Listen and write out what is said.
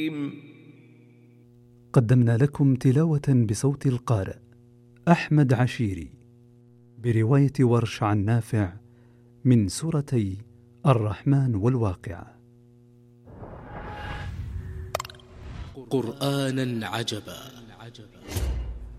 قدمنا لكم تلاوة بصوت القارئ أحمد عشيري برواية ورش عن نافع من سورتي الرحمن والواقعة. قرآنا عجبا